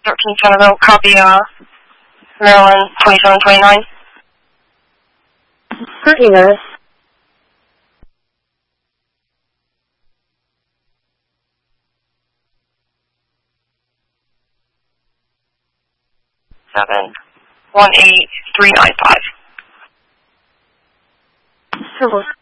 13 Centerville, copy, Maryland 2729. Copy that. Seven 18395. Hello.